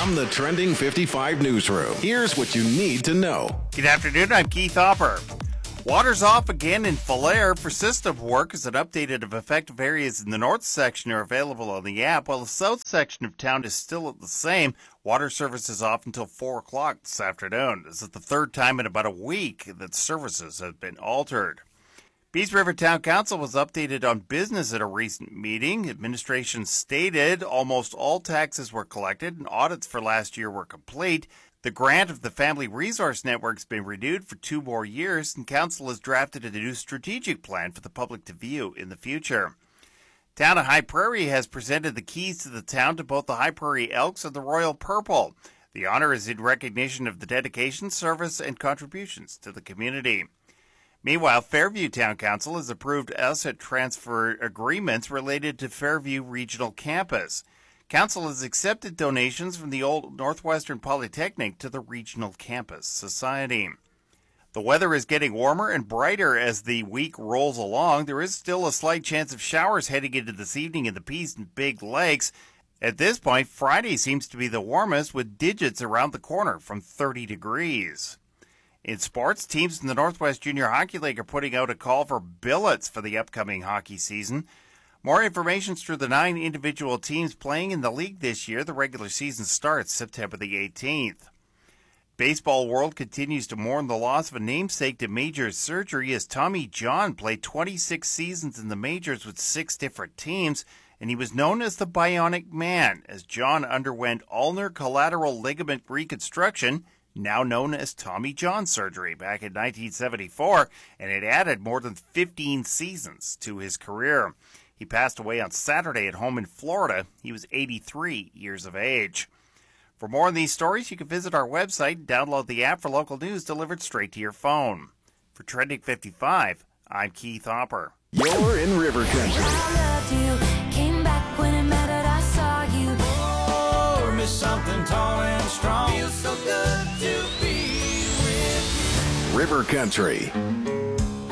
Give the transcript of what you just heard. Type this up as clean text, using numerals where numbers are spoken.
From the Trending 55 newsroom, here's what you need to know. Good afternoon, I'm Keith Hopper. Water's off again in Falher for system work as an updated of effective areas in the north section are available on the app, while the south section of town is still at the same. Water service is off until 4 o'clock this afternoon. This is the third time in about a week that services have been altered. Peace River Town Council was updated on business at a recent meeting. Administration stated almost all taxes were collected and audits for last year were complete. The grant of the Family Resource Network has been renewed for 2 more years, and Council has drafted a new strategic plan for the public to view in the future. Town of High Prairie has presented the keys to the town to both the High Prairie Elks and the Royal Purple. The honor is in recognition of the dedication, service, and contributions to the community. Meanwhile, Fairview Town Council has approved asset transfer agreements related to Fairview Regional Campus. Council has accepted donations from the old Northwestern Polytechnic to the Regional Campus Society. The weather is getting warmer and brighter as the week rolls along. There is still a slight chance of showers heading into this evening in the Peace and Big Lakes. At this point, Friday seems to be the warmest, with digits around the corner from 30 degrees. In sports, teams in the Northwest Junior Hockey League are putting out a call for billets for the upcoming hockey season. More information through the 9 individual teams playing in the league this year. The regular season starts September the 18th. Baseball world continues to mourn the loss of a namesake to major surgery as Tommy John played 26 seasons in the majors with 6 different teams, and he was known as the Bionic Man as John underwent ulnar collateral ligament reconstruction, now known as Tommy John surgery, back in 1974, and it added more than 15 seasons to his career. He passed away on Saturday at home in Florida. He was 83 years of age. For more on these stories, you can visit our website and download the app for local news delivered straight to your phone. For Trending 55, I'm Keith Hopper. You're in River Country. I loved you, came back when it mattered, I saw you. Oh, miss something tall and strong. Feels so good to be with you. River Country.